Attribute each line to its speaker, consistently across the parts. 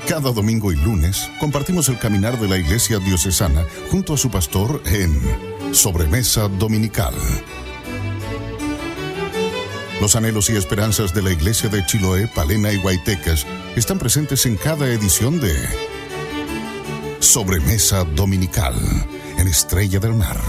Speaker 1: Cada domingo y lunes compartimos el caminar de la Iglesia Diocesana junto a su pastor en Sobremesa Dominical. Los anhelos y esperanzas de la Iglesia de Chiloé, Palena y Guaytecas están presentes en cada edición de Sobremesa Dominical en Estrella del Mar.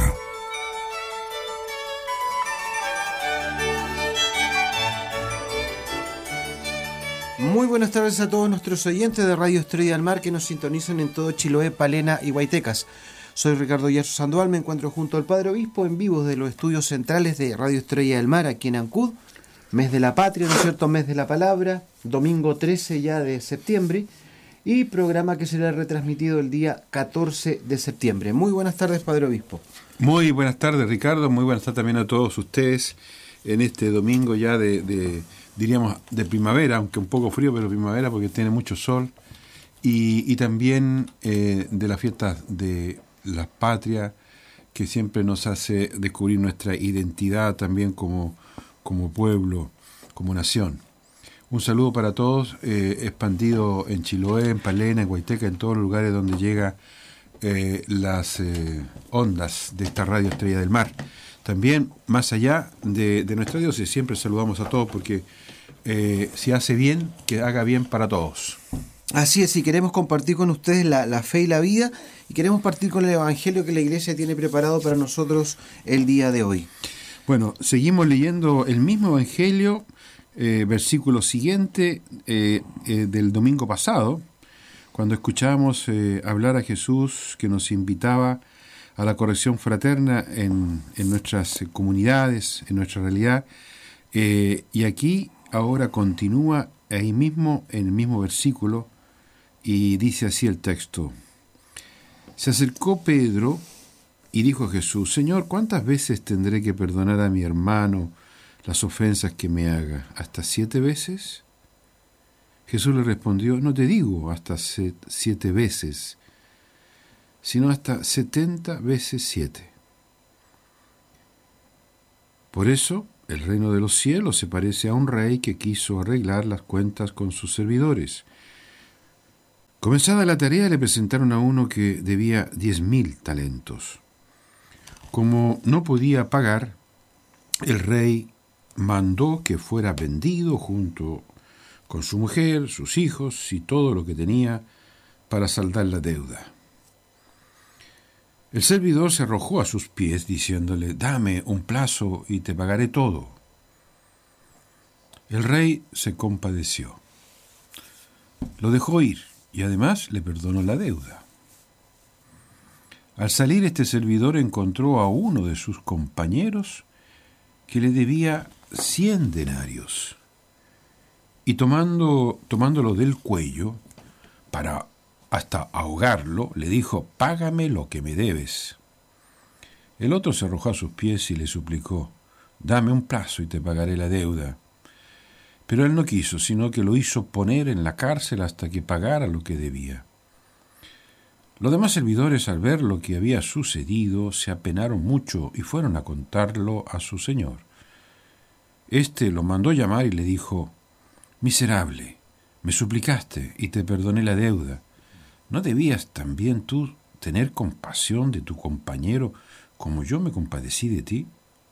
Speaker 2: Muy buenas tardes a todos nuestros oyentes de Radio Estrella del Mar que nos sintonizan en todo Chiloé, Palena y Guaytecas. Soy Ricardo Yarzo Sandoval, me encuentro junto al Padre Obispo en vivo de los estudios centrales de Radio Estrella del Mar aquí en Ancud, mes de la patria, ¿no es cierto?, mes de la palabra, domingo 13 ya de septiembre, y programa que será retransmitido el día 14 de septiembre. Muy buenas tardes, Padre Obispo.
Speaker 3: Muy buenas tardes, Ricardo, muy buenas tardes también a todos ustedes en este domingo ya diríamos de primavera, aunque un poco frío, pero primavera porque tiene mucho sol, y también de las fiestas de la patria, que siempre nos hace descubrir nuestra identidad también como pueblo, como nación. Un saludo para todos, expandido en Chiloé, en Palena, en Guayteca, en todos los lugares donde llega las ondas de esta Radio Estrella del Mar. También, más allá de nuestra diócesis, siempre saludamos a todos porque si hace bien, que haga bien para todos.
Speaker 2: Así es, y queremos compartir con ustedes la fe y la vida, y queremos partir con el Evangelio que la Iglesia tiene preparado para nosotros el día de hoy.
Speaker 3: Bueno, seguimos leyendo el mismo Evangelio, versículo siguiente del domingo pasado, cuando escuchábamos hablar a Jesús que nos invitaba a la corrección fraterna en nuestras comunidades, en nuestra realidad, y aquí ahora continúa ahí mismo, en el mismo versículo, y dice así el texto: Se acercó Pedro y dijo a Jesús: Señor, ¿cuántas veces tendré que perdonar a mi hermano las ofensas que me haga? ¿Hasta 7 veces? Jesús le respondió: No te digo hasta 7 veces, sino hasta 70 veces 7. Por eso, el reino de los cielos se parece a un rey que quiso arreglar las cuentas con sus servidores. Comenzada la tarea, le presentaron a uno que debía 10.000 talentos. Como no podía pagar, el rey mandó que fuera vendido junto con su mujer, sus hijos y todo lo que tenía para saldar la deuda. El servidor se arrojó a sus pies diciéndole: Dame un plazo y te pagaré todo. El rey se compadeció. Lo dejó ir y además le perdonó la deuda. Al salir, este servidor encontró a uno de sus compañeros que le debía 100 denarios y tomándolo del cuello para hasta ahogarlo, le dijo: Págame lo que me debes. El otro se arrojó a sus pies y le suplicó: Dame un plazo y te pagaré la deuda. Pero él no quiso, sino que lo hizo poner en la cárcel hasta que pagara lo que debía. Los demás servidores, al ver lo que había sucedido, se apenaron mucho y fueron a contarlo a su señor. Este lo mandó llamar y le dijo: Miserable, me suplicaste y te perdoné la deuda. ¿No debías también tú tener compasión de tu compañero como yo me compadecí de ti?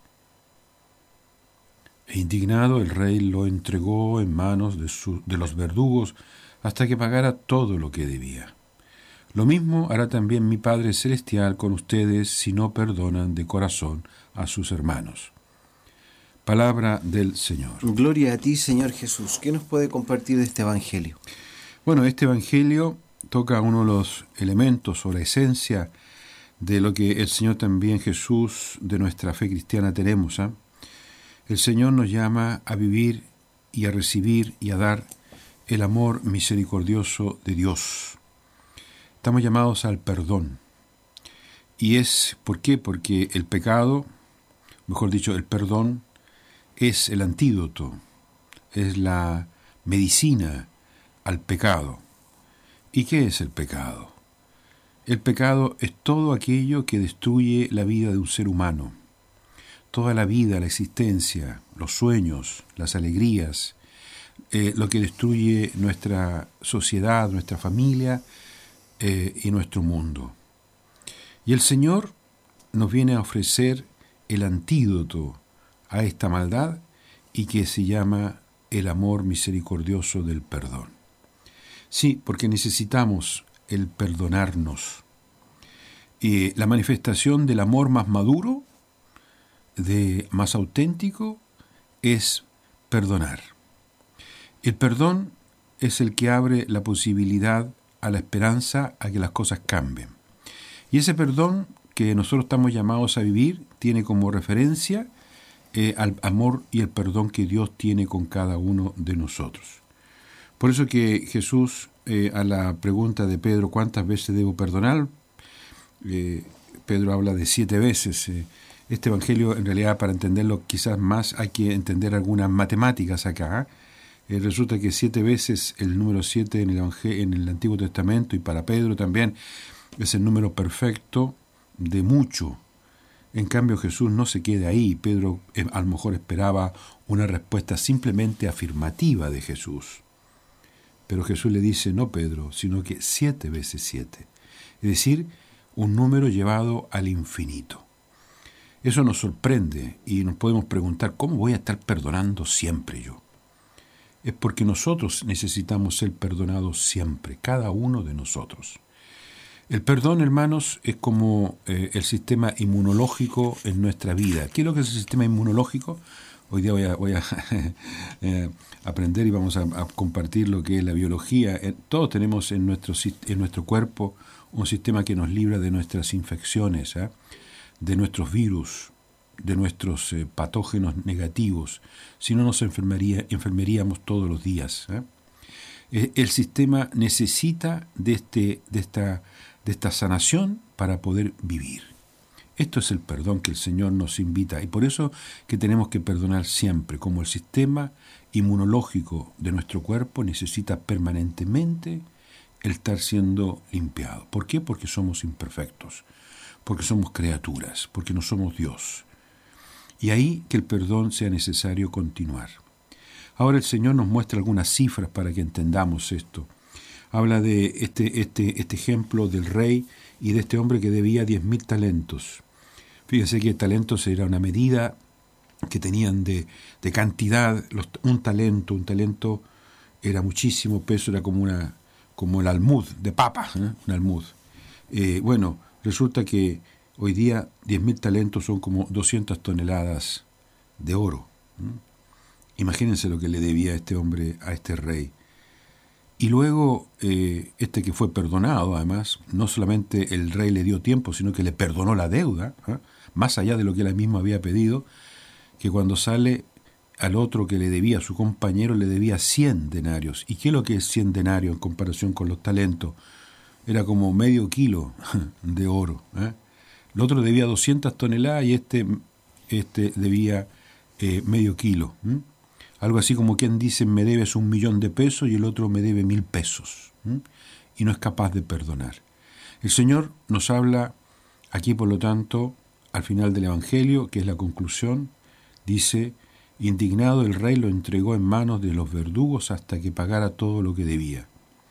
Speaker 3: E indignado, el rey lo entregó en manos de los verdugos hasta que pagara todo lo que debía. Lo mismo hará también mi Padre Celestial con ustedes si no perdonan de corazón a sus hermanos. Palabra del Señor.
Speaker 2: Gloria a ti, Señor Jesús. ¿Qué nos puede compartir de este Evangelio?
Speaker 3: Bueno, este Evangelio toca uno de los elementos o la esencia de lo que el Señor también Jesús de nuestra fe cristiana tenemos. El Señor nos llama a vivir y a recibir y a dar el amor misericordioso de Dios. Estamos llamados al perdón. ¿Y por qué? Porque el pecado, mejor dicho, el perdón, es el antídoto, es la medicina al pecado. ¿Y qué es el pecado? El pecado es todo aquello que destruye la vida de un ser humano. Toda la vida, la existencia, los sueños, las alegrías, lo que destruye nuestra sociedad, nuestra familia y nuestro mundo. Y el Señor nos viene a ofrecer el antídoto a esta maldad y que se llama el amor misericordioso del perdón. Sí, porque necesitamos el perdonarnos. Y la manifestación del amor más maduro, más auténtico, es perdonar. El perdón es el que abre la posibilidad a la esperanza, a que las cosas cambien. Y ese perdón que nosotros estamos llamados a vivir tiene como referencia al amor y el perdón que Dios tiene con cada uno de nosotros. Por eso que Jesús, a la pregunta de Pedro, ¿cuántas veces debo perdonar? Pedro habla de 7 veces. Este evangelio, en realidad, para entenderlo quizás más, hay que entender algunas matemáticas acá. Resulta que 7 veces, el número 7 en el Antiguo Testamento, y para Pedro también, es el número perfecto de mucho. En cambio, Jesús no se queda ahí. Pedro a lo mejor esperaba una respuesta simplemente afirmativa de Jesús. Pero Jesús le dice, no Pedro, sino que 7 veces 7. Es decir, un número llevado al infinito. Eso nos sorprende y nos podemos preguntar, ¿cómo voy a estar perdonando siempre yo? Es porque nosotros necesitamos ser perdonados siempre, cada uno de nosotros. El perdón, hermanos, es como el sistema inmunológico en nuestra vida. ¿Qué es lo que es el sistema inmunológico? Hoy día voy a aprender y vamos a compartir lo que es la biología. Todos tenemos en nuestro cuerpo un sistema que nos libra de nuestras infecciones, de nuestros virus, de nuestros patógenos negativos. Si no, nos enfermaríamos todos los días. El sistema necesita de esta sanación para poder vivir. Esto es el perdón que el Señor nos invita, y por eso que tenemos que perdonar siempre, como el sistema inmunológico de nuestro cuerpo necesita permanentemente el estar siendo limpiado. ¿Por qué? Porque somos imperfectos, porque somos criaturas, porque no somos Dios. Y ahí que el perdón sea necesario continuar. Ahora el Señor nos muestra algunas cifras para que entendamos esto. Habla de este ejemplo del rey y de este hombre que debía 10.000 talentos. Fíjense que talentos era una medida que tenían de cantidad. Un talento era muchísimo peso, era como el almud de papa, un almud. Bueno, resulta que hoy día 10.000 talentos son como 200 toneladas de oro. Imagínense lo que le debía este hombre a este rey. Y luego, este que fue perdonado, además, no solamente el rey le dio tiempo, sino que le perdonó la deuda, más allá de lo que él mismo había pedido, que cuando sale al otro que le debía, a su compañero, le debía 100 denarios. ¿Y qué es lo que es 100 denarios en comparación con los talentos? Era como medio kilo de oro. El otro debía 200 toneladas y este debía medio kilo. Algo así como quien dice, me debes 1.000.000 de pesos y el otro me debe 1.000 pesos. Y no es capaz de perdonar. El Señor nos habla aquí, por lo tanto, al final del Evangelio, que es la conclusión, dice, indignado el rey lo entregó en manos de los verdugos hasta que pagara todo lo que debía.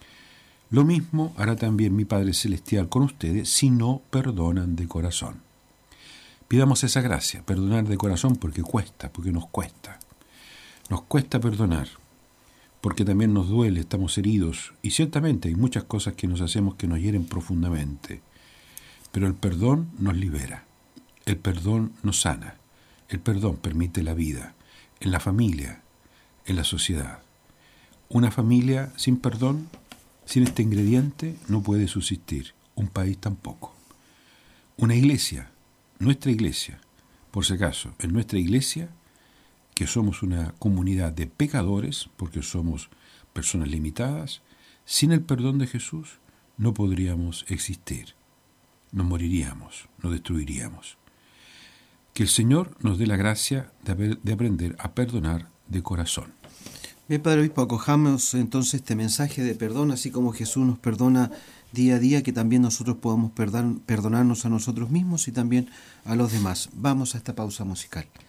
Speaker 3: Lo mismo hará también mi Padre Celestial con ustedes si no perdonan de corazón. Pidamos esa gracia, perdonar de corazón porque cuesta, porque nos cuesta. Nos cuesta perdonar, porque también nos duele, estamos heridos, y ciertamente hay muchas cosas que nos hacemos que nos hieren profundamente. Pero el perdón nos libera, el perdón nos sana, el perdón permite la vida, en la familia, en la sociedad. Una familia sin perdón, sin este ingrediente, no puede subsistir, un país tampoco. Una iglesia, nuestra iglesia, por si acaso, en nuestra iglesia, que somos una comunidad de pecadores, porque somos personas limitadas, sin el perdón de Jesús no podríamos existir. Nos moriríamos, nos destruiríamos. Que el Señor nos dé la gracia de aprender a perdonar de corazón.
Speaker 2: Bien, Padre Obispo, acojamos entonces este mensaje de perdón, así como Jesús nos perdona día a día, que también nosotros podamos perdonarnos a nosotros mismos y también a los demás. Vamos a esta pausa musical.